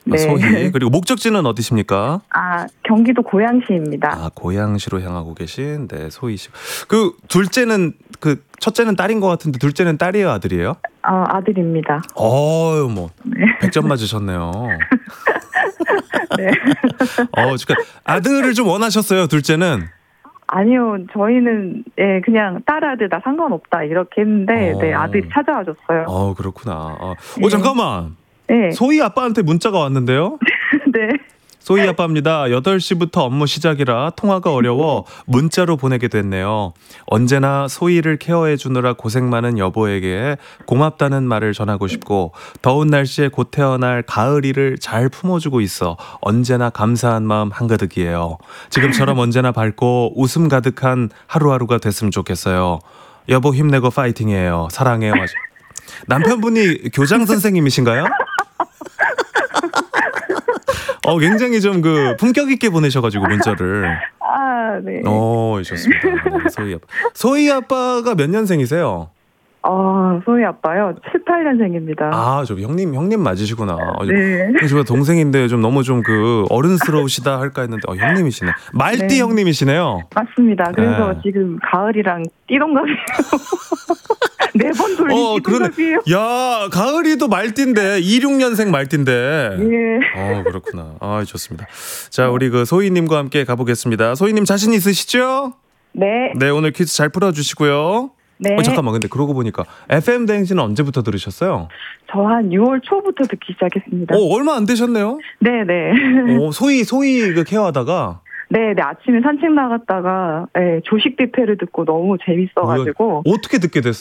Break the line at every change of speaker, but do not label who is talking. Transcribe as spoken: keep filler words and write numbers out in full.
네.
소희. 그리고 목적지는 어디십니까?
아, 경기도 고양시입니다.
아, 고양시로 향하고 계신 네 소희 씨. 그 둘째는 그 첫째는 딸인 것 같은데 둘째는 딸이에요, 아들이에요?
어, 아들입니다.
어유 뭐
네.
백 점 맞으셨네요.
네.
어, 그러니까 아들을 좀 원하셨어요, 둘째는?
아니요, 저희는 예, 그냥 딸 아들 다 상관없다 이렇게 했는데
어.
네, 아들이 찾아와 줬어요.
어, 그렇구나. 어,
네.
어 잠깐만.
네.
소희 아빠한테 문자가 왔는데요.
네.
소희 아빠입니다. 여덟 시부터 업무 시작이라 통화가 어려워 문자로 보내게 됐네요. 언제나 소희를 케어해 주느라 고생 많은 여보에게 고맙다는 말을 전하고 싶고 더운 날씨에 곧 태어날 가을이를 잘 품어주고 있어 언제나 감사한 마음 한가득이에요. 지금처럼 언제나 밝고 웃음 가득한 하루하루가 됐으면 좋겠어요. 여보 힘내고 파이팅이에요. 사랑해요. 남편분이 교장 선생님이신가요? 어, 굉장히 좀 그 품격 있게 보내셔가지고 문자를.
아, 네.
어, 좋습니다. 네, 소희 아빠. 소희 아빠가 몇 년생이세요?
어, 소희 아빠요. 칠, 팔 년생입니다.
아, 저 형님 형님 맞으시구나. 어,
네.
제가 동생인데 좀 너무 좀 그 어른스러우시다 할까 했는데 어, 형님이시네. 말띠
네.
형님이시네요.
맞습니다. 그래서
네.
지금 가을이랑 띠동갑이에요. 네 번 돌린
어, 그러네.
띠동갑이에요.
야, 가을이도 말띠인데 이십육 년생 말띠인데.
예.
어, 그렇구나. 아, 좋습니다. 자, 우리 그 소희님과 함께 가보겠습니다. 소희님 자신 있으시죠?
네.
네, 오늘 퀴즈 잘 풀어주시고요.
네.
어, 잠깐만, 근데 그러고 보니까 에프엠 대행진은 언제부터 들으셨어요?
저 한 유월 초부터 듣기 시작했습니다.
오, 얼마 안 되셨네요?
네네.
오, 소희, 소희 그 케어하다가.
네네. 아침에 산책 나갔다가 네, 조식 뷔페를 듣고 너무 재밌어가지고.
어떻게 듣게